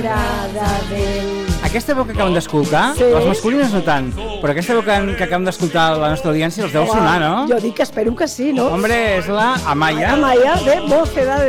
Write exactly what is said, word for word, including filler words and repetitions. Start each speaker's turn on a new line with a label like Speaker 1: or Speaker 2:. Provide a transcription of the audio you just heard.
Speaker 1: Aquesta veu que acabem d'escoltar,
Speaker 2: Sí.
Speaker 1: les masculines no tant, però aquesta veu que, que acabem d'escoltar la nostra audiència els deu sonar, no?
Speaker 2: Jo dic que espero que sí, no?
Speaker 1: Hombre, és la Amaya.
Speaker 2: Amaya de Mocedades.